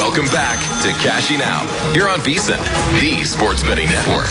Welcome back to Cashing Out here on VSiN, the Sports Betting Network.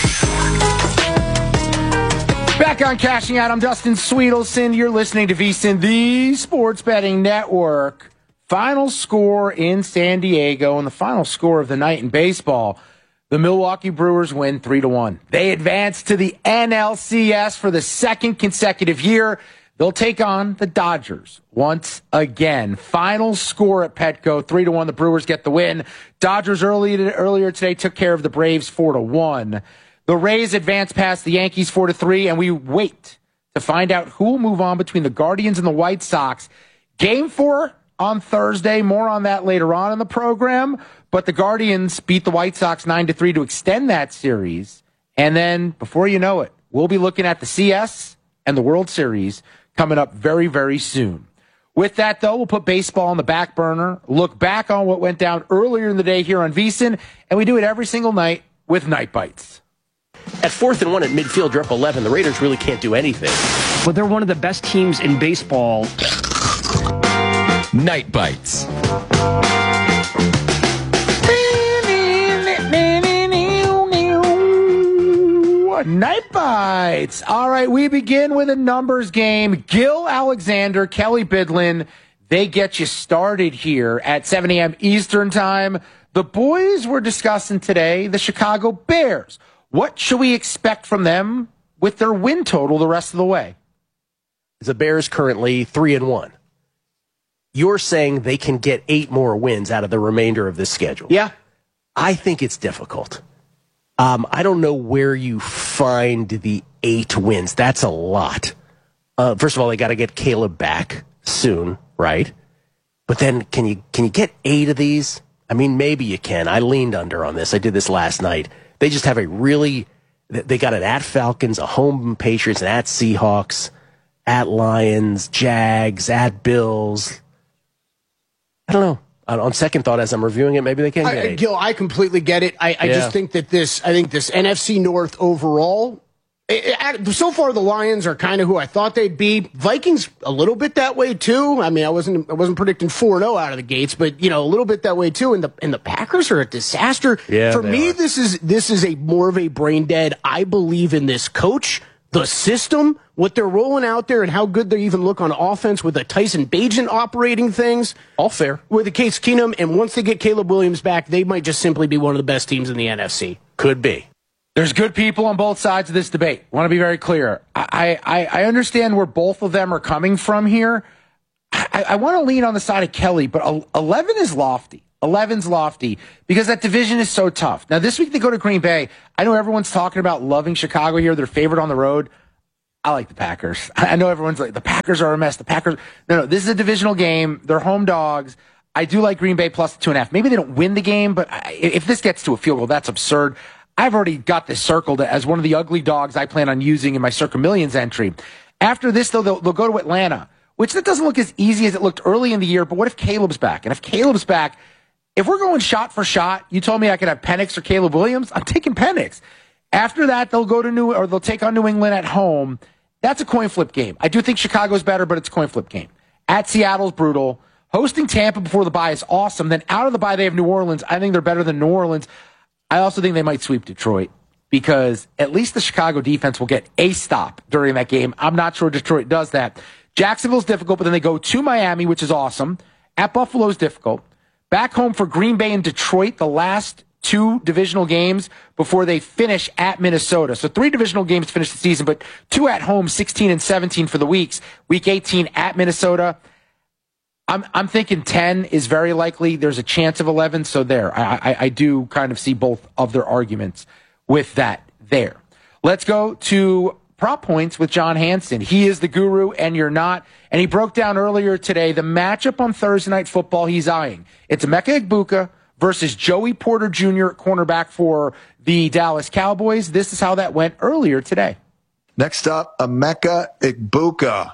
Back on Cashing Out, I'm Dustin Sweetelson. You're listening to VSiN, the Sports Betting Network. Final score in San Diego, and the final score of the night in baseball. The Milwaukee Brewers win 3-1. They advance to the NLCS for the second consecutive year. They'll take on the Dodgers once again. Final score at Petco, 3-1. The Brewers get the win. Dodgers earlier today took care of the Braves 4-1. The Rays advance past the Yankees 4-3, and we wait to find out who will move on between the Guardians and the White Sox. Game 4 on Thursday. More on that later on in the program. But the Guardians beat the White Sox 9-3 to extend that series. And then, before you know it, we'll be looking at the CS and the World Series coming up very, very soon. With that, though, we'll put baseball on the back burner, look back on what went down earlier in the day here on VSiN, and we do it every single night with Night Bites. At 4th and 1 at midfield, you're up 11. The Raiders really can't do anything. But they're one of the best teams in baseball. Night Bites. Night Bites. All right, we begin with a numbers game. Gil Alexander, Kelly Bidlin, they get you started here at 7 a.m. Eastern Time. The boys were discussing today the Chicago Bears. What should we expect from them with their win total the rest of the way? The Bears currently 3-1. You're saying they can get 8 more wins out of the remainder of this schedule. Yeah. I think it's difficult. I don't know where you find the 8 wins. That's a lot. First of all, they got to get Caleb back soon, right? But then can you get 8 of these? I mean, maybe you can. I leaned under on this. I did this last night. They just have they got it at Falcons, a home Patriots, and at Seahawks, at Lions, Jags, at Bills. I don't know. On second thought, as I'm reviewing it, maybe they can get 8. Gil, I completely get it. I just think that this NFC North overall, so far the Lions are kind of who I thought they'd be. Vikings a little bit that way too. I mean, I wasn't predicting 4-0 out of the gates, but a little bit that way too. And the Packers are a disaster. Yeah, for me, this is a more of a brain dead. I believe in this coach, the system, what they're rolling out there, and how good they even look on offense with the Tyson Bagent operating things. All fair. With the Case Keenum, and once they get Caleb Williams back, they might just simply be one of the best teams in the NFC. Could be. There's good people on both sides of this debate. I want to be very clear. I understand where both of them are coming from here. I want to lean on the side of Kelly, but 11 is lofty. 11's lofty because that division is so tough. Now, this week they go to Green Bay. I know everyone's talking about loving Chicago here. They're favored on the road. I like the Packers. I know everyone's like, the Packers are a mess. The Packers. No, this is a divisional game. They're home dogs. I do like Green Bay plus the 2.5. Maybe they don't win the game, but if this gets to a field goal, that's absurd. I've already got this circled as one of the ugly dogs I plan on using in my Circa Millions entry. After this, though, they'll go to Atlanta, which that doesn't look as easy as it looked early in the year. But what if Caleb's back? And if Caleb's back, if we're going shot for shot, you told me I could have Penix or Caleb Williams. I'm taking Penix. After that, they'll take on New England at home. That's a coin flip game. I do think Chicago's better, but it's a coin flip game. At Seattle's brutal. Hosting Tampa before the bye is awesome. Then out of the bye, they have New Orleans. I think they're better than New Orleans. I also think they might sweep Detroit because at least the Chicago defense will get a stop during that game. I'm not sure Detroit does that. Jacksonville's difficult, but then they go to Miami, which is awesome. At Buffalo's difficult. Back home for Green Bay and Detroit, the last 2 divisional games before they finish at Minnesota. So 3 divisional games to finish the season, but 2 at home, 16 and 17 for the weeks. Week 18 at Minnesota. I'm thinking 10 is very likely. There's a chance of 11, so there. I do kind of see both of their arguments with that there. Let's go to prop points with John Hansen. He is the guru, and you're not. And he broke down earlier today the matchup on Thursday Night Football he's eyeing. It's Emeka Egbuka versus Joey Porter Jr., cornerback for the Dallas Cowboys. This is how that went earlier today. Next up, Emeka Egbuka.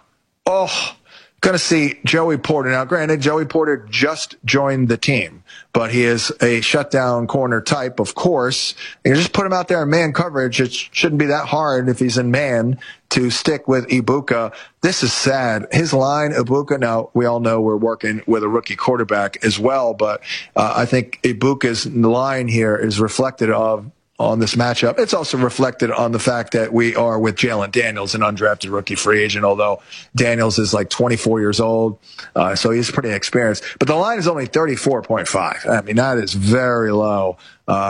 Going to see Joey Porter. Now, granted, Joey Porter just joined the team, but he is a shutdown corner type, of course. You just put him out there in man coverage. It shouldn't be that hard if he's in man to stick with Ibuka. This is sad. His line, Ibuka, now we all know we're working with a rookie quarterback as well, but I think Ibuka's line here is reflected on this matchup. It's also reflected on the fact that we are with Jalen Daniels, an undrafted rookie free agent, although Daniels is like 24 years old, so he's pretty experienced. But the line is only 34.5. I mean, that is very low.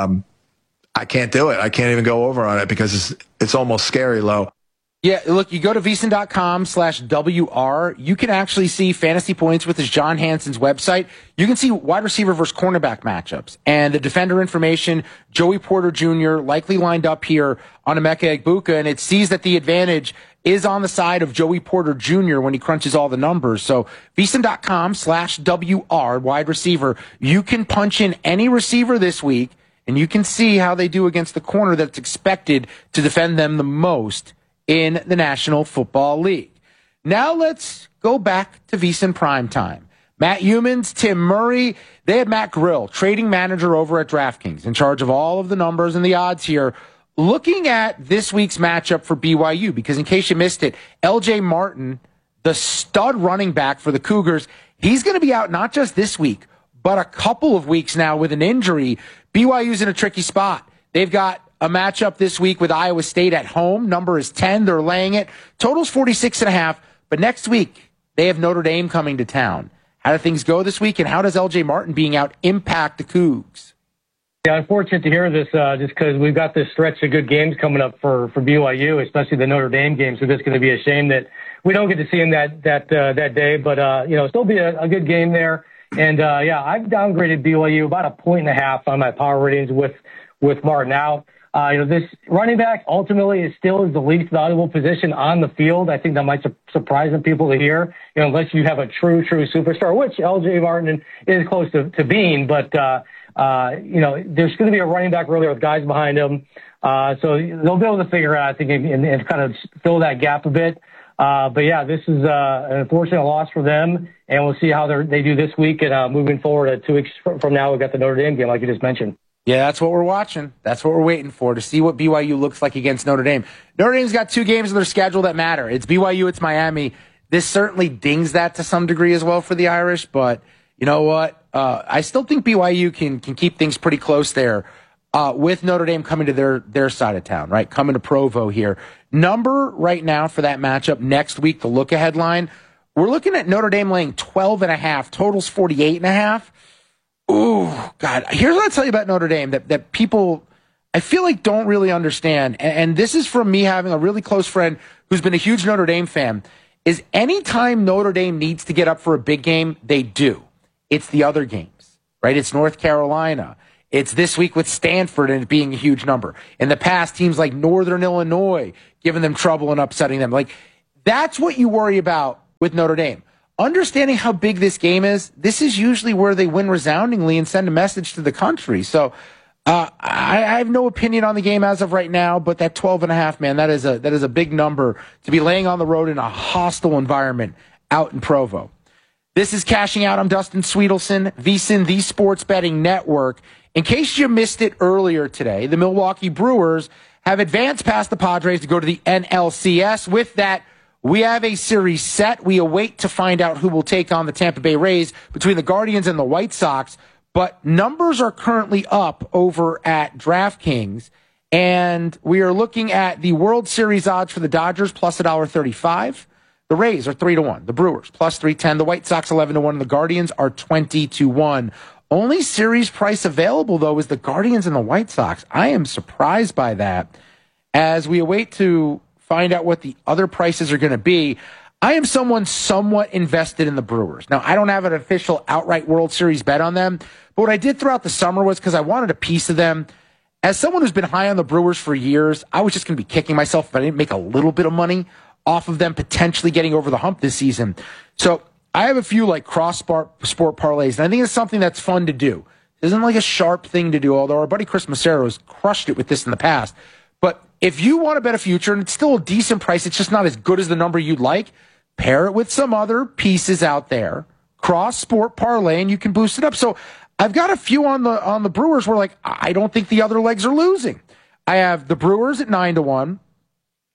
I can't do it. I can't even go over on it because it's almost scary low. Yeah, look, you go to VSiN.com/WR. You can actually see fantasy points with his John Hanson's website. You can see wide receiver versus cornerback matchups and the defender information. Joey Porter Jr. likely lined up here on Emeka Egbuka, and it sees that the advantage is on the side of Joey Porter Jr. when he crunches all the numbers. So VSiN.com/WR, wide receiver. You can punch in any receiver this week, and you can see how they do against the corner that's expected to defend them the most in the National Football League. Now let's go back to VSiN Primetime. Matt Humans, Tim Murray, they had Matt Grill, trading manager over at DraftKings, in charge of all of the numbers and the odds here, looking at this week's matchup for BYU, because in case you missed it, LJ Martin, the stud running back for the Cougars, he's going to be out not just this week, but a couple of weeks now with an injury. BYU's in a tricky spot. They've got a matchup this week with Iowa State at home. Number is 10. They're laying it. Total's 46.5. But next week, they have Notre Dame coming to town. How do things go this week, and how does LJ Martin being out impact the Cougs? Yeah, I'm fortunate to hear this just because we've got this stretch of good games coming up for BYU, especially the Notre Dame game. So it's going to be a shame that we don't get to see him that day. But, still be a good game there. And, I've downgraded BYU about 1.5 on my power ratings with Martin out. This running back ultimately is the least valuable position on the field. I think that might surprise some people to hear, unless you have a true superstar, which LJ Martin is close to being. But, there's going to be a running back really with guys behind him. So they'll be able to figure out, I think, and kind of fill that gap a bit. This is an unfortunate loss for them, and we'll see how they do this week. And moving forward, 2 weeks from now, we've got the Notre Dame game, like you just mentioned. Yeah, that's what we're watching. That's what we're waiting for, to see what BYU looks like against Notre Dame. Notre Dame's got 2 games on their schedule that matter. It's BYU, it's Miami. This certainly dings that to some degree as well for the Irish, but you know what? I still think BYU can keep things pretty close there with Notre Dame coming to their side of town, right? Coming to Provo here. Number right now for that matchup next week, the look-ahead line, we're looking at Notre Dame laying 12.5, totals 48.5. Ooh, God. Here's what I'll tell you about Notre Dame that people, I feel like, don't really understand. And this is from me having a really close friend who's been a huge Notre Dame fan, is anytime Notre Dame needs to get up for a big game, they do. It's the other games, right? It's North Carolina. It's this week with Stanford and it being a huge number. In the past, teams like Northern Illinois giving them trouble and upsetting them. Like, that's what you worry about with Notre Dame. Understanding how big this game is, this is usually where they win resoundingly and send a message to the country. So I have no opinion on the game as of right now, but that 12.5, man, that is a big number to be laying on the road in a hostile environment out in Provo. This is Cashing Out. I'm Dustin Sweetelson, VSiN, the Sports Betting Network. In case you missed it earlier today, the Milwaukee Brewers have advanced past the Padres to go to the NLCS. With that, we have a series set. We await to find out who will take on the Tampa Bay Rays between the Guardians and the White Sox. But numbers are currently up over at DraftKings. And we are looking at the World Series odds for the Dodgers plus $1.35. The Rays are 3-1. The Brewers plus 310. The White Sox 11-1. And the Guardians are 20-1. Only series price available, though, is the Guardians and the White Sox. I am surprised by that. As we await to find out what the other prices are going to be, I am someone somewhat invested in the Brewers. Now, I don't have an official outright World Series bet on them, but what I did throughout the summer was because I wanted a piece of them. As someone who's been high on the Brewers for years, I was just going to be kicking myself if I didn't make a little bit of money off of them potentially getting over the hump this season. So I have a few like cross-sport parlays, and I think it's something that's fun to do. It isn't like a sharp thing to do, although our buddy Chris Macero has crushed it with this in the past. But if you want to bet a future, and it's still a decent price, it's just not as good as the number you'd like, pair it with some other pieces out there, cross-sport parlay, and you can boost it up. So I've got a few on the Brewers where, like, I don't think the other legs are losing. I have the Brewers at 9-1.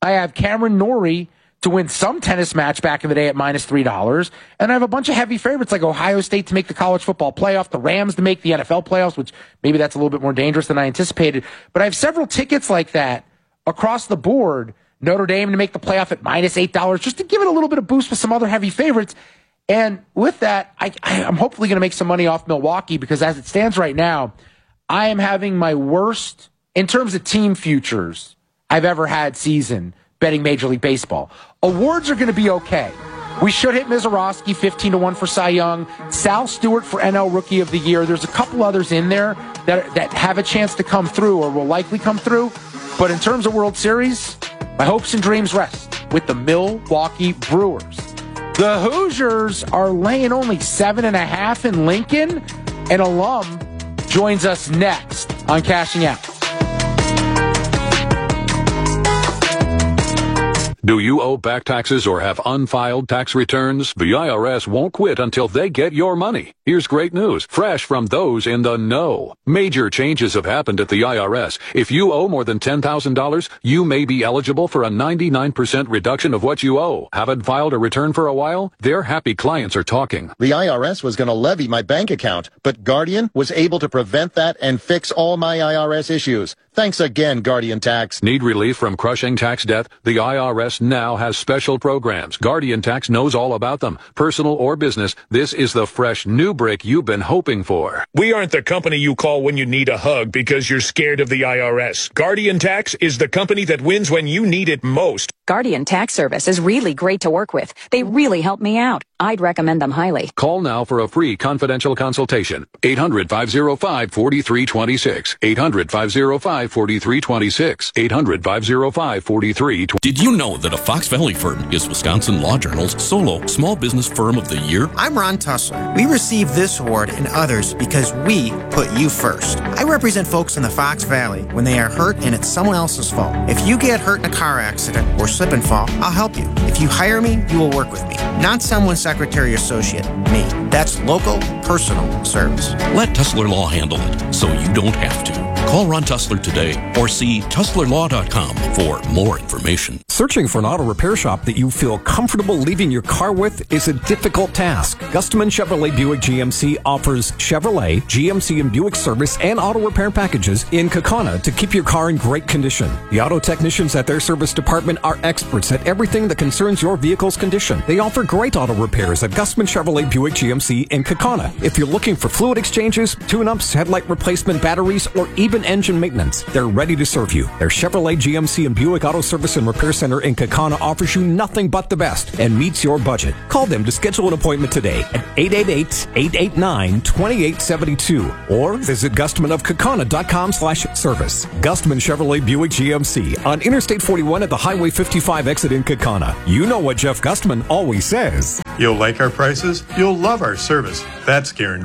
I have Cameron Norrie to win some tennis match back in the day at -$3. And I have a bunch of heavy favorites like Ohio State to make the college football playoff, the Rams to make the NFL playoffs, which maybe that's a little bit more dangerous than I anticipated. But I have several tickets like that across the board. Notre Dame to make the playoff at -$8, just to give it a little bit of boost with some other heavy favorites. And with that, I'm hopefully going to make some money off Milwaukee, because as it stands right now, I am having my worst, in terms of team futures, I've ever had season betting Major League Baseball. Awards are going to be okay. We should hit Mizorowski 15-1 for Cy Young, Sal Stewart for NL Rookie of the Year. There's a couple others in there that have a chance to come through or will likely come through. But in terms of World Series, my hopes and dreams rest with the Milwaukee Brewers. The Hoosiers are laying only 7.5 in Lincoln. An alum joins us next on Cashing Out. Do you owe back taxes or have unfiled tax returns? The IRS won't quit until they get your money. Here's great news, fresh from those in the know. Major changes have happened at the IRS. If you owe more than $10,000, you may be eligible for a 99% reduction of what you owe. Haven't filed a return for a while? Their happy clients are talking. The IRS was going to levy my bank account, but Guardian was able to prevent that and fix all my IRS issues. Thanks again, Guardian Tax. Need relief from crushing tax debt? The IRS now has special programs. Guardian Tax knows all about them. Personal or business, this is the fresh new break you've been hoping for. We aren't the company you call when you need a hug because you're scared of the IRS. Guardian Tax is the company that wins when you need it most. Guardian Tax Service is really great to work with. They really help me out. I'd recommend them highly. Call now for a free confidential consultation. 800-505-4326. 800-505-4326. 800-505-4326. Did you know that a Fox Valley firm is Wisconsin Law Journal's solo small business firm of the year? I'm Ron Tussler. We received this award and others because we put you first. I represent folks in the Fox Valley when they are hurt and it's someone else's fault. If you get hurt in a car accident or slip and fall, I'll help you. If you hire me, you will work with me. Not someone's secretary or associate, me. That's local, personal service. Let Tussler Law handle it so you don't have to. Call Ron Tussler today or see TusslerLaw.com for more information. Searching for an auto repair shop that you feel comfortable leaving your car with is a difficult task. Gustman Chevrolet Buick GMC offers Chevrolet, GMC, and Buick service and auto repair packages in Kaukauna to keep your car in great condition. The auto technicians at their service department are experts at everything that concerns your vehicle's condition. They offer great auto repairs at Gustman Chevrolet Buick GMC in Kaukauna. If you're looking for fluid exchanges, tune-ups, headlight replacement, batteries, or even engine maintenance, they're ready to serve you. Their Chevrolet, GMC, and Buick Auto Service and Repair Center in Kaukauna offers you nothing but the best and meets your budget. Call them to schedule an appointment today at 888-889-2872 or visit GustmanofKaukauna.com/service. Gustman Chevrolet Buick GMC on Interstate 41 at the Highway 55 exit in Kaukauna. You know what Jeff Gustman always says. You'll like our prices, you'll love our service. That's guaranteed.